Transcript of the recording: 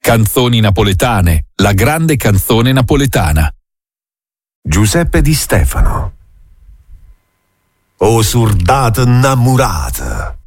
Canzoni napoletane, la grande canzone napoletana. Giuseppe Di Stefano. O surdata innamorata,